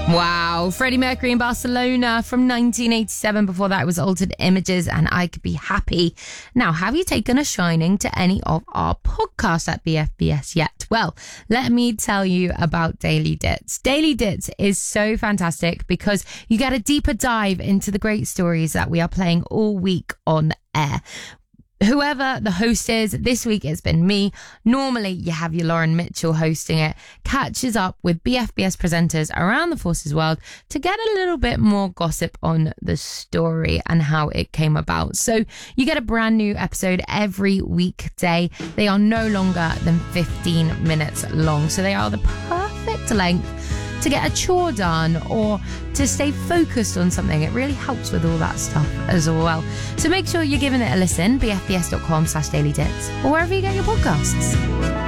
Wow, Freddie Mercury in Barcelona from 1987. Before that, it was Altered Images and I Could Be Happy. Now, have you taken a shining to any of our podcasts at BFBS yet? Well, let me tell you about Daily Dits. Daily Dits is so fantastic because you get a deeper dive into the great stories that we are playing all week on air. Whoever the host is, this week it's been me. Normally you have your Lauren Mitchell hosting it, catches up with BFBS presenters around the Forces world to get a little bit more gossip on the story and how it came about. So you get a brand new episode every weekday. They are no longer than 15 minutes long, so they are the perfect length to get a chore done or to stay focused on something. It really helps with all that stuff as well. So make sure you're giving it a listen, bfbs.com/dailydits, or wherever you get your podcasts.